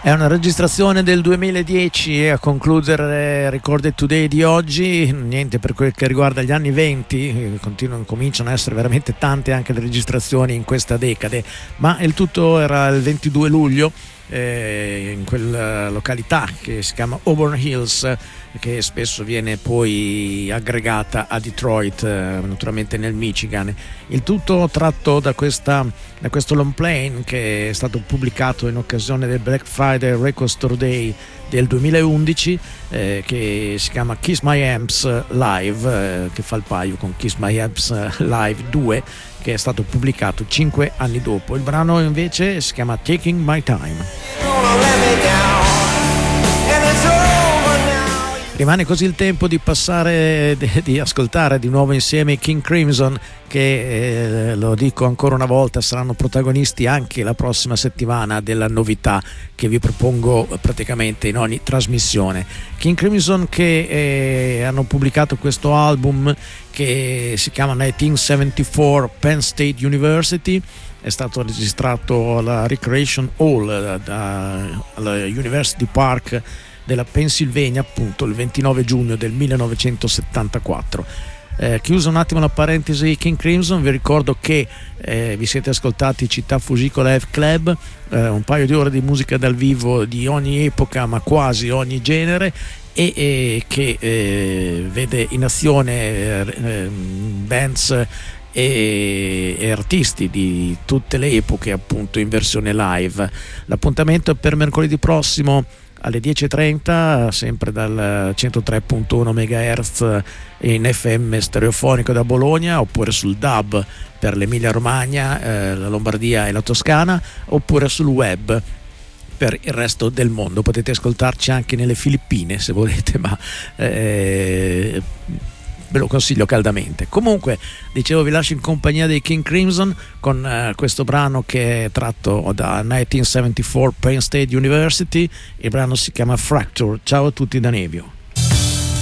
È una registrazione del 2010 e a concludere Recorded Today di oggi, niente per quel che riguarda gli anni 20, cominciano a essere veramente tante anche le registrazioni in questa decade, ma il tutto era il 22 luglio in quella località che si chiama Auburn Hills, che spesso viene poi aggregata a Detroit, naturalmente nel Michigan. Il tutto tratto da questo long plane che è stato pubblicato in occasione del Black Friday Record Store Day del 2011, che si chiama Kiss My Amps Live, che fa il paio con Kiss My Amps Live 2, che è stato pubblicato 5 anni dopo. Il brano invece si chiama Taking My Time. Rimane così il tempo di passare, di ascoltare di nuovo insieme i King Crimson, che lo dico ancora una volta, saranno protagonisti anche la prossima settimana della novità che vi propongo praticamente in ogni trasmissione. King Crimson che hanno pubblicato questo album che si chiama 1974 Penn State University. È stato registrato alla Recreation Hall alla University Park della Pennsylvania, appunto il 29 giugno del 1974. Chiuso un attimo la parentesi King Crimson, vi ricordo che vi siete ascoltati Città Fujiko Live Club, un paio di ore di musica dal vivo di ogni epoca ma quasi ogni genere, e che vede in azione bands e artisti di tutte le epoche, appunto in versione live. L'appuntamento è per mercoledì prossimo alle 10.30, sempre dal 103.1 MHz in FM stereofonico da Bologna, oppure sul DAB per l'Emilia Romagna, la Lombardia e la Toscana, oppure sul web per il resto del mondo. Potete ascoltarci anche nelle Filippine se volete, ma ve lo consiglio caldamente. Comunque, dicevo, vi lascio in compagnia dei King Crimson con questo brano che è tratto da 1974 Penn State University. Il brano si chiama Fracture. Ciao a tutti da Nevio.